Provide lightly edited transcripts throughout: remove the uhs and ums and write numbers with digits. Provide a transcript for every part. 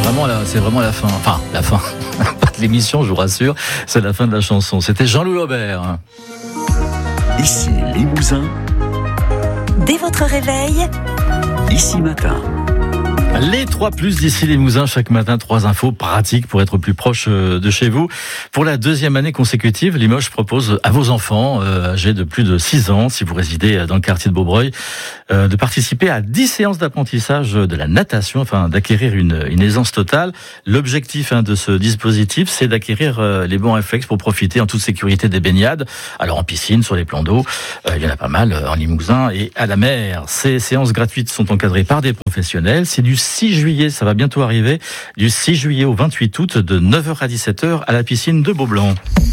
c'est vraiment la fin. Enfin, la fin. Pas de l'émission, je vous rassure. C'est la fin de la chanson. C'était Jean-Louis Aubert. Ici Limousin. Dès votre réveil, Ici Matin. Les 3+ d'ici Limousin, chaque matin, 3 infos pratiques pour être plus proche de chez vous. Pour la 2e année consécutive, Limoges propose à vos enfants âgés de plus de 6 ans, si vous résidez dans le quartier de Beaubreuil, de participer à 10 séances d'apprentissage de la natation, afin d'acquérir une aisance totale. L'objectif de ce dispositif, c'est d'acquérir les bons réflexes pour profiter en toute sécurité des baignades. Alors en piscine, sur les plans d'eau, il y en a pas mal en Limousin et à la mer. Ces séances gratuites sont encadrées par des professionnels. C'est du 6 juillet, ça va bientôt arriver, du 6 juillet au 28 août, de 9h à 17h à la piscine de Beaublanc.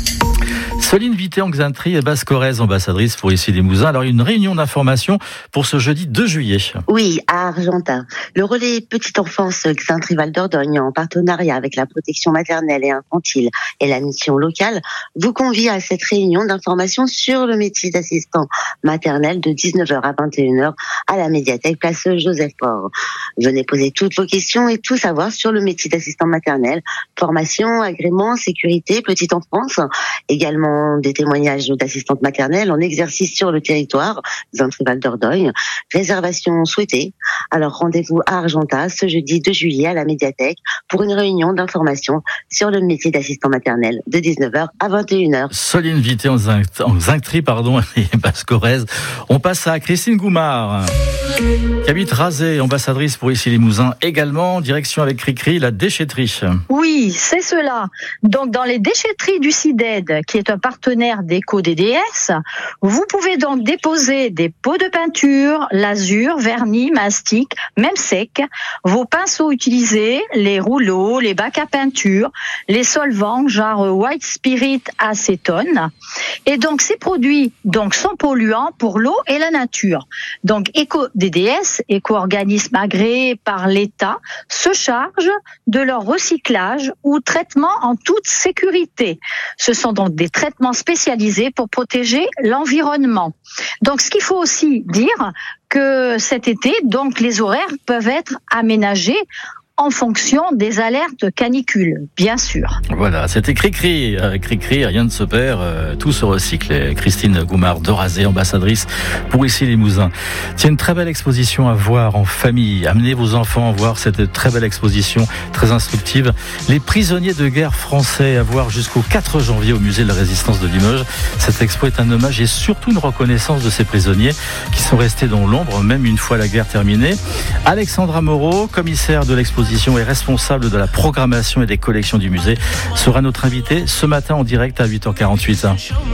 Soline Vité-Anxintry et Basse-Corrèze, ambassadrice pour ici Limousin. Alors, une réunion d'information pour ce jeudi 2 juillet. Oui, à Argentat. Le relais Petite Enfance Xintry-Val d'Ordogne, en partenariat avec la protection maternelle et infantile et la mission locale, vous convie à cette réunion d'information sur le métier d'assistant maternel de 19h à 21h à la médiathèque place Joseph-Faure. Venez poser toutes vos questions et tout savoir sur le métier d'assistant maternel, formation, agrément, sécurité, petite enfance, également des témoignages d'assistantes maternelles en exercice sur le territoire, Xintry-Val d'Ordogne, réservation souhaitée. Alors rendez-vous à Argentat ce jeudi 2 juillet à la médiathèque pour une réunion d'information sur le métier d'assistant maternel de 19h à 21h. Soline Vité-Anxintry, et Basse-Corrèze. On passe à Christine Goumard, qui habite Razé, ambassadrice pour ici Limousin également, direction avec Cricri, la déchetterie. Oui, c'est cela. Donc dans les déchetteries du CIDED, qui est un partenaire d'EcoDDS, vous pouvez donc déposer des pots de peinture, lasure, vernis, mastic, même sec, vos pinceaux utilisés, les rouleaux, les bacs à peinture, les solvants genre White Spirit, acétone. Et donc ces produits sont polluants pour l'eau et la nature. Donc EcoDDS, éco-organisme agréé par l'État, se charge de leur recyclage ou traitement en toute sécurité. Ce sont donc des traitements spécialisés pour protéger l'environnement. Donc ce qu'il faut aussi dire, que cet été, donc les horaires peuvent être aménagés en fonction des alertes canicules, bien sûr. Voilà, c'était Cricri. Cricri, rien ne se perd, tout se recycle. Christine Goumard de Razé, ambassadrice pour ici Limousin. C'est une très belle exposition à voir en famille. Amenez vos enfants à voir cette très belle exposition, très instructive. Les prisonniers de guerre français à voir jusqu'au 4 janvier au musée de la Résistance de Limoges. Cette expo est un hommage et surtout une reconnaissance de ces prisonniers qui sont restés dans l'ombre, même une fois la guerre terminée. Alexandra Moreau, commissaire de l'exposition et responsable de la programmation et des collections du musée, sera notre invitée ce matin en direct à 8h48.